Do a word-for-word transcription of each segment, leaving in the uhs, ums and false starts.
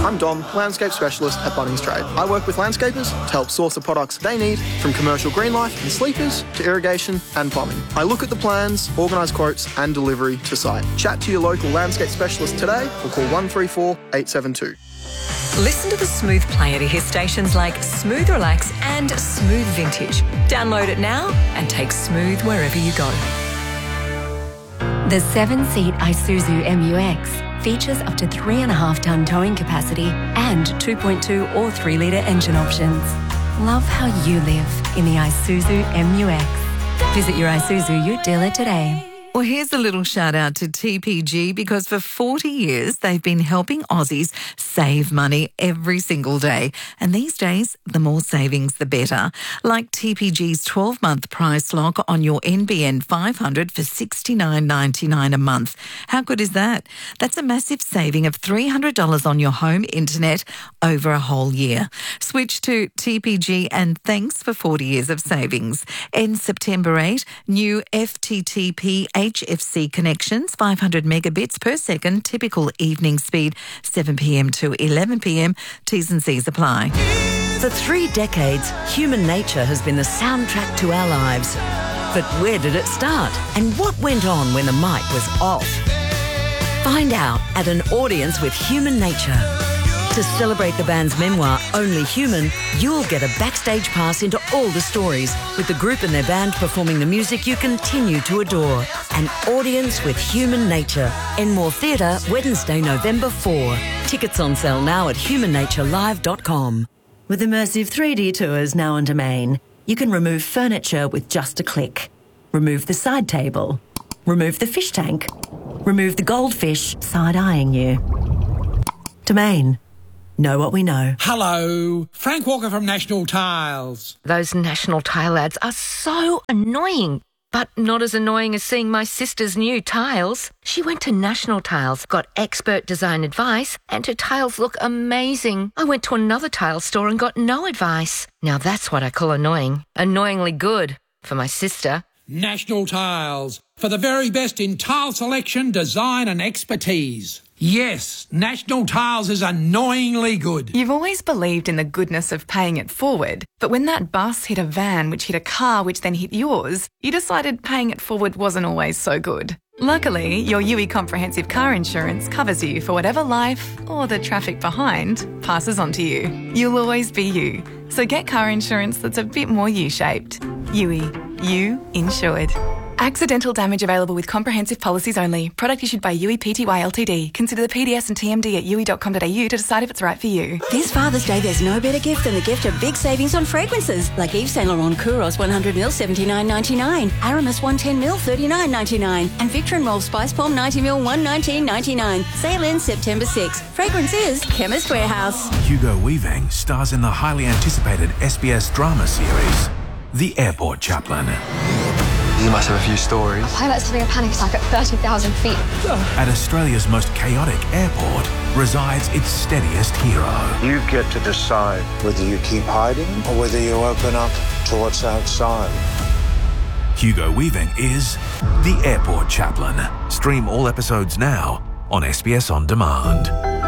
I'm Dom, landscape specialist at Bunnings Trade. I work with landscapers to help source the products they need, from commercial green life and sleepers to irrigation and plumbing. I look at the plans, organise quotes and delivery to site. Chat to your local landscape specialist today or call one three four, eight seven two. Listen to the Smooth player to hear stations like Smooth Relax and Smooth Vintage. Download it now and take Smooth wherever you go. The seven-seat Isuzu M U X features up to three and a half tonne towing capacity and two point two or three litre engine options. Love how you live in the Isuzu M U X. Visit your Isuzu Ute dealer today. Well, here's a little shout out to T P G because for forty years they've been helping Aussies save money every single day. And these days, the more savings, the better. Like T P G's twelve-month price lock on your N B N five hundred for sixty-nine ninety-nine a month. How good is that? That's a massive saving of three hundred dollars on your home internet over a whole year. Switch to T P G and thanks for forty years of savings. Ends September eighth, new F T T P H F C connections, five hundred megabits per second, typical evening speed, seven p.m. to eleven p.m. T's and C's apply. For three decades, human nature has been the soundtrack to our lives. But where did it start? And what went on when the mic was off? Find out at an audience with Human Nature. To celebrate the band's memoir, Only Human, you'll get a backstage pass into all the stories, with the group and their band performing the music you continue to adore. An audience with Human Nature. Enmore Theatre, Wednesday, November fourth. Tickets on sale now at human nature live dot com. With immersive three D tours now on Domain, you can remove furniture with just a click. Remove the side table. Remove the fish tank. Remove the goldfish side-eyeing you. Domain. Know what we know. Hello, Frank Walker from National Tiles. Those National Tile ads are so annoying, but not as annoying as seeing my sister's new tiles. She went to National Tiles, got expert design advice, and her tiles look amazing. I went to another tile store and got no advice. Now that's what I call annoying. Annoyingly good for my sister. National Tiles, for the very best in tile selection, design and expertise. Yes, National Tiles is annoyingly good. You've always believed in the goodness of paying it forward, but when that bus hit a van which hit a car which then hit yours, you decided paying it forward wasn't always so good. Luckily, your U I Comprehensive Car Insurance covers you for whatever life, or the traffic behind, passes on to you. You'll always be you. So get car insurance that's a bit more U-shaped. U I. You insured. Accidental damage available with comprehensive policies only. Product issued by U I Pty Ltd. Consider the P D S and T M D at u i dot com dot a u to decide if it's right for you. This Father's Day, there's no better gift than the gift of big savings on fragrances. Like Yves Saint Laurent Kouros one hundred milliliters seventy-nine ninety-nine, Aramis one hundred ten milliliters thirty-nine ninety-nine, and Victor and Rolf Spice Bomb ninety milliliters one nineteen ninety-nine. Sale ends September sixth. Fragrance is Chemist Warehouse. Hugo Weaving stars in the highly anticipated S B S drama series, The Airport Chaplain. You must have a few stories. A pilot's having a panic attack at thirty thousand feet. At Australia's most chaotic airport resides its steadiest hero. You get to decide whether you keep hiding or whether you open up to what's outside. Hugo Weaving is The Airport Chaplain. Stream all episodes now on S B S On Demand.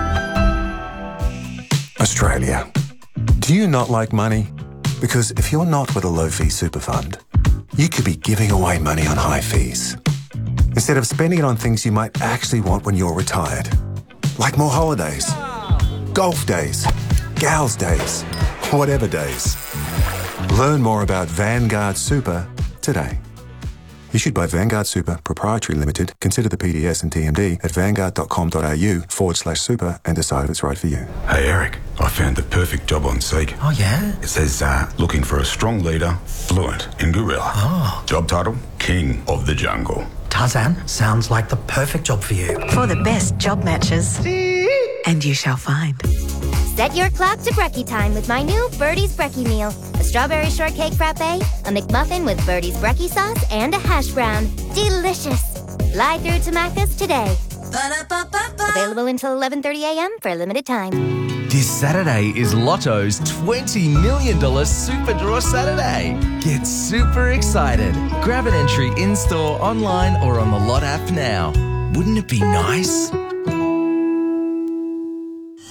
Australia. Do you not like money? Because if you're not with a low-fee super fund, you could be giving away money on high fees, instead of spending it on things you might actually want when you're retired. Like more holidays, golf days, gals days, whatever days. Learn more about Vanguard Super today. Issued by Vanguard Super Proprietary Limited. Consider the P D S and T M D at vanguard.com.au forward slash super and decide if it's right for you. Hey Eric, I found the perfect job on Seek. Oh yeah? It says uh, looking for a strong leader, fluent in gorilla. Oh. Job title, King of the Jungle. Tarzan, sounds like the perfect job for you. For the best job matches. And you shall find. Set your clock to brekkie time with my new Birdie's Brekkie Meal. A strawberry shortcake frappe, a McMuffin with Birdie's Brekkie sauce, and a hash brown. Delicious. Fly through to Macca's today. Ba-da-ba-ba-ba. Available until eleven thirty a.m. for a limited time. This Saturday is Lotto's twenty million dollars Super Draw Saturday. Get super excited. Grab an entry in-store, online, or on the Lot app now. Wouldn't it be nice?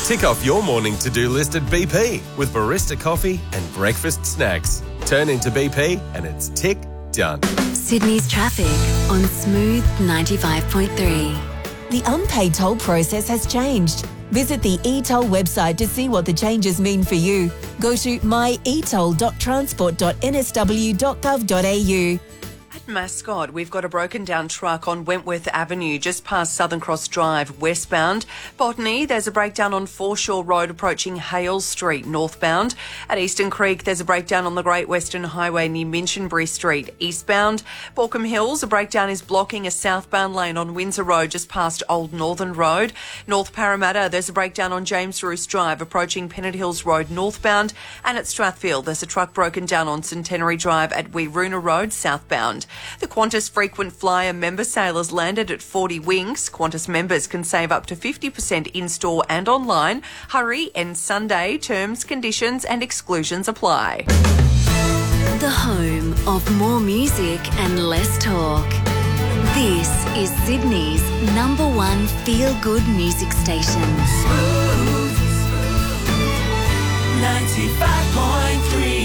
Tick off your morning to-do list at B P with barista coffee and breakfast snacks. Turn into B P and it's tick done. Sydney's traffic on Smooth ninety-five point three. The unpaid toll process has changed. Visit the e-toll website to see what the changes mean for you. Go to my e toll dot transport dot n s w dot gov dot a u. At Mascot, we've got a broken down truck on Wentworth Avenue, just past Southern Cross Drive, westbound. Botany, there's a breakdown on Foreshore Road approaching Hales Street, northbound. At Eastern Creek, there's a breakdown on the Great Western Highway near Minchinbury Street, eastbound. Borkham Hills, a breakdown is blocking a southbound lane on Windsor Road, just past Old Northern Road. North Parramatta, there's a breakdown on James Roos Drive approaching Pennant Hills Road, northbound. And at Strathfield, there's a truck broken down on Centenary Drive at Weeroona Road, southbound. The Qantas frequent flyer member sailors landed at forty Winks. Qantas members can save up to fifty percent in-store and online. Hurry, end Sunday. Terms, conditions and exclusions apply. The home of more music and less talk. This is Sydney's number one feel-good music station. Smooth ninety-five point three.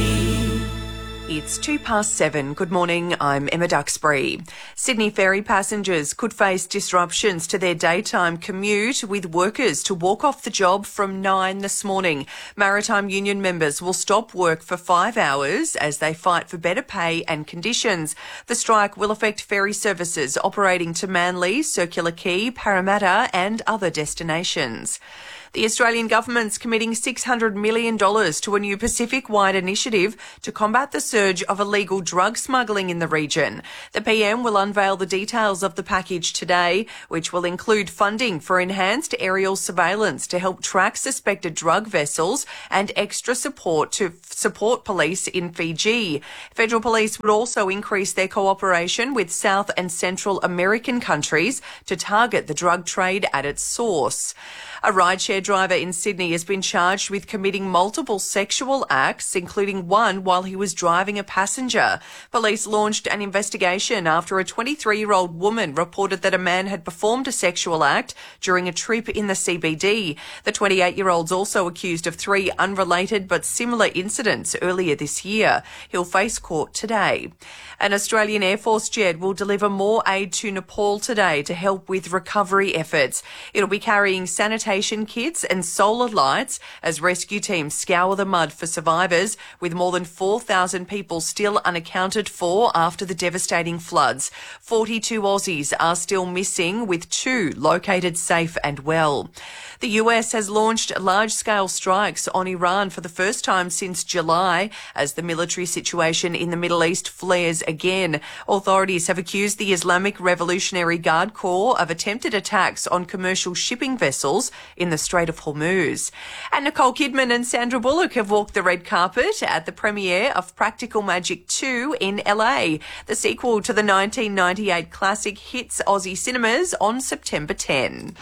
It's two past seven. Good morning, I'm Emma Duxbury. Sydney ferry passengers could face disruptions to their daytime commute, with workers to walk off the job from nine this morning. Maritime Union members will stop work for five hours as they fight for better pay and conditions. The strike will affect ferry services operating to Manly, Circular Quay, Parramatta and other destinations. The Australian government's committing six hundred million dollars to a new Pacific-wide initiative to combat the surge of illegal drug smuggling in the region. The P M will unveil the details of the package today, which will include funding for enhanced aerial surveillance to help track suspected drug vessels and extra support to support police in Fiji. Federal police would also increase their cooperation with South and Central American countries to target the drug trade at its source. A rideshare driver in Sydney has been charged with committing multiple sexual acts, including one while he was driving a passenger. Police launched an investigation after a twenty-three-year-old woman reported that a man had performed a sexual act during a trip in the C B D. The twenty-eight-year-old's also accused of three unrelated but similar incidents earlier this year. He'll face court today. An Australian Air Force jet will deliver more aid to Nepal today to help with recovery efforts. It'll be carrying sanitation kits and solar lights as rescue teams scour the mud for survivors, with more than four thousand people still unaccounted for after the devastating floods. forty-two Aussies are still missing, with two located safe and well. The U S has launched large-scale strikes on Iran for the first time since July as the military situation in the Middle East flares again. Authorities have accused the Islamic Revolutionary Guard Corps of attempted attacks on commercial shipping vessels in the Strait of Hormuz. And Nicole Kidman and Sandra Bullock have walked the red carpet at the premiere of Practical Magic two in L A. The sequel to the nineteen ninety-eight classic hits Aussie cinemas on September tenth.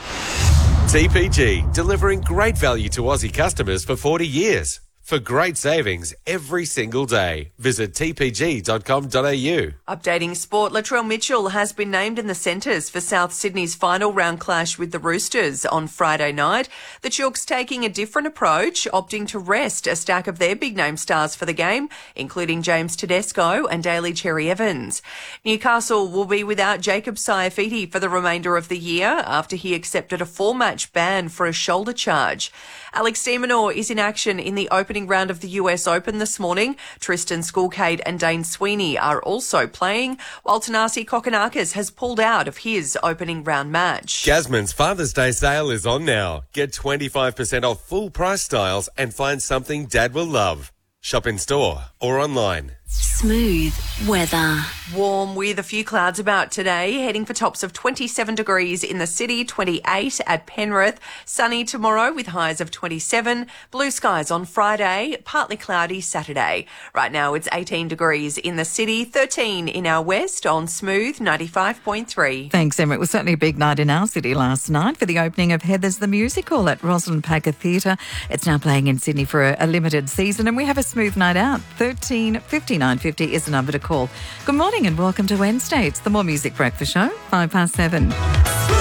T P G, delivering great value to Aussie customers for forty years. For great savings every single day, visit t p g dot com dot a u. Updating sport, Latrell Mitchell has been named in the centres for South Sydney's final round clash with the Roosters on Friday night. The Chooks taking a different approach, opting to rest a stack of their big-name stars for the game, including James Tedesco and Daly Cherry Evans. Newcastle will be without Jacob Saifiti for the remainder of the year after he accepted a four-match ban for a shoulder charge. Alex de Minaur is in action in the opening round of the U S Open this morning. Tristan Schoolcade and Dane Sweeney are also playing, while Tanasi Kokonakis has pulled out of his opening round match. Jasmine's Father's Day sale is on now. Get twenty-five percent off full price styles and find something Dad will love. Shop in store or online. Smooth weather. Warm with a few clouds about today, heading for tops of twenty-seven degrees in the city, twenty-eight at Penrith. Sunny tomorrow with highs of twenty-seven. Blue skies on Friday, partly cloudy Saturday. Right now it's eighteen degrees in the city, thirteen in our west on Smooth ninety-five point three. Thanks, Emma. It was certainly a big night in our city last night for the opening of Heathers the Musical at Rosalind Packer Theatre. It's now playing in Sydney for a, a limited season, and we have a smooth night out. thirteen fifty-nine fifty is the number to call. Good morning and welcome to Wednesday. It's the More Music Breakfast Show, five past seven.